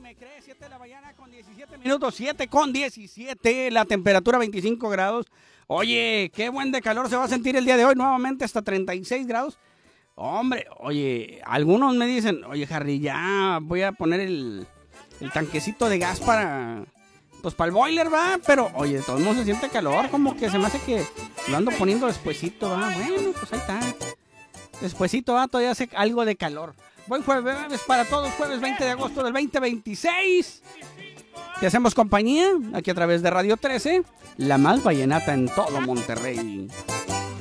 me crees, 7 de la mañana con 17 minutos, 7 con 17, la temperatura 25 grados. Oye, qué buen de calor se va a sentir el día de hoy, nuevamente hasta 36 grados. Hombre, oye, algunos me dicen, oye, Harry, ya voy a poner el tanquecito de gas para el boiler, va, pero, oye, de todos modos se siente calor, como que se me hace que lo ando poniendo despuesito, va, bueno, pues ahí está. Despuesito, va, todavía hace algo de calor. Buen jueves para todos, jueves 20 de agosto del 2026. Te hacemos compañía aquí a través de Radio 13, la más vallenata en todo Monterrey.